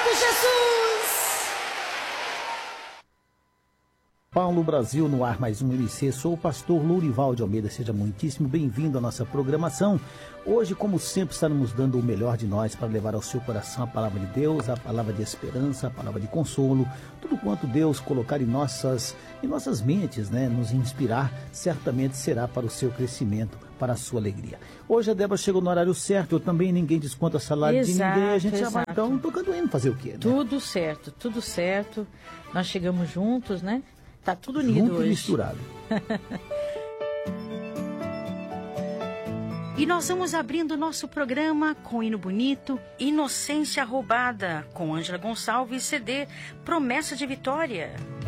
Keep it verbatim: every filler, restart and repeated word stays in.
Obrigado, Jesus! Paulo Brasil no ar, mais um L C. Sou o pastor Lourival de Almeida. Seja muitíssimo bem-vindo à nossa programação. Hoje, como sempre, estaremos dando o melhor de nós para levar ao seu coração a palavra de Deus, a palavra de esperança, a palavra de consolo, tudo quanto Deus colocar em nossas, em nossas mentes, né, nos inspirar, certamente será para o seu crescimento, para a sua alegria. Hoje a Débora chegou no horário certo, eu também, ninguém desconta salário Exato, de ninguém, a gente exato. já vai então tocando hino, fazer o quê? Né? Tudo certo, tudo certo. Nós chegamos juntos, né? Tá tudo unido Junto hoje. E misturado. E nós vamos abrindo o nosso programa com hino bonito, Inocência Roubada, com Ângela Gonçalves, C D Promessa de Vitória.